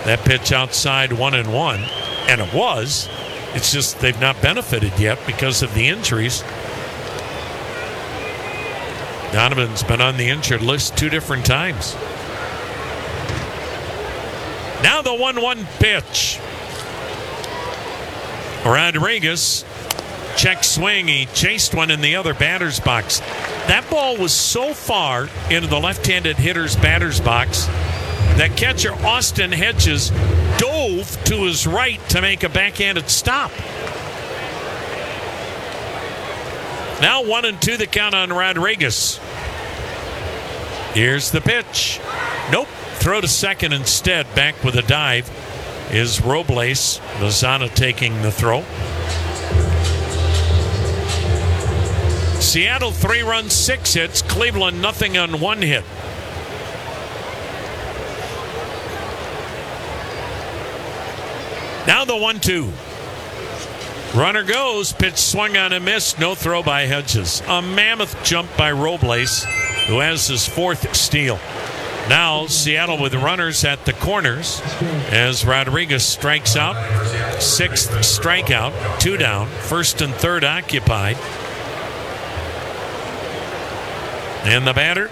That pitch outside 1-1, and it was. It's just they've not benefited yet because of the injuries. Donovan's been on the injured list 2 different times. Now the 1-1 pitch. Rodriguez, check swing. He chased one in the other batter's box. That ball was so far into the left-handed hitter's batter's box that catcher Austin Hedges dove to his right to make a backhanded stop. Now 1-2 the count on Rodriguez. Here's the pitch. Nope. Throw to second instead. Back with a dive is Robles. Lozano taking the throw. Seattle 3 runs, 6 hits. Cleveland nothing on 1 hit. Now the 1-2. Runner goes. Pitch swung on and missed. No throw by Hedges. A mammoth jump by Robles, who has his 4th steal. Now Seattle with runners at the corners as Rodriguez strikes out. 6th strikeout. 2 down. 1st and 3rd occupied. And the batter,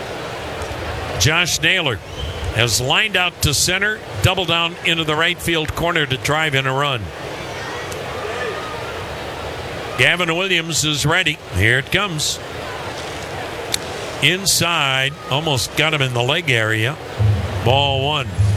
Josh Naylor, has lined out to center, double down into the right field corner to drive in a run. Gavin Williams is ready. Here it comes. Inside, almost got him in the leg area. Ball 1.